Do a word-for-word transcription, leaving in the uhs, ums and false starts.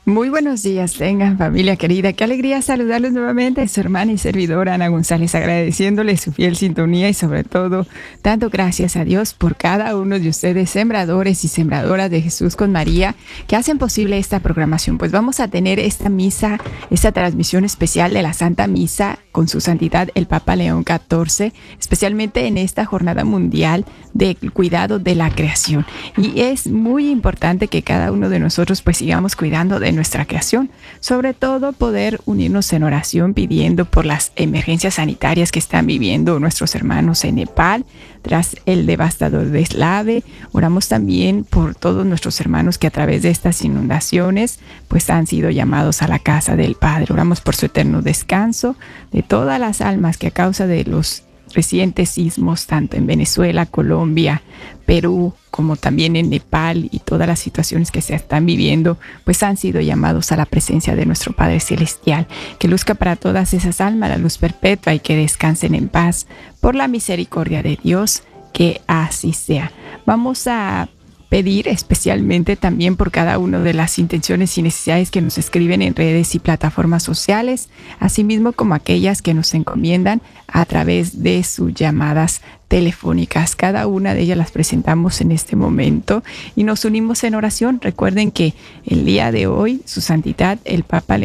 Muy buenos días, tengan familia querida. Qué alegría saludarlos nuevamente. Su hermana y servidora Ana González, agradeciéndole su fiel sintonía y sobre todo dando gracias a Dios por cada uno de ustedes, sembradores y sembradoras de Jesús con María, que hacen posible esta programación. Pues vamos a tener esta misa, esta transmisión especial de la Santa Misa con su santidad el Papa León catorce, especialmente en esta jornada mundial del cuidado de la creación. Y es muy importante que cada uno de nosotros pues sigamos cuidando de nuestra creación, sobre todo poder unirnos en oración pidiendo por las emergencias sanitarias que están viviendo nuestros hermanos en Nepal tras el devastador deslave. Oramos también por todos nuestros hermanos que a través de estas inundaciones pues han sido llamados a la casa del Padre. Oramos por su eterno descanso de todas las almas que a causa de los recientes sismos, tanto en Venezuela, Colombia, Perú, como también en Nepal y todas las situaciones que se están viviendo, pues han sido llamados a la presencia de nuestro Padre Celestial. Que luzca para todas esas almas la luz perpetua y que descansen en paz por la misericordia de Dios, que así sea. Vamos a pedir especialmente también por cada una de las intenciones y necesidades que nos escriben en redes y plataformas sociales, asimismo como aquellas que nos encomiendan a través de sus llamadas telefónicas. Cada una de ellas las presentamos en este momento y nos unimos en oración. Recuerden que el día de hoy, su santidad, el Papa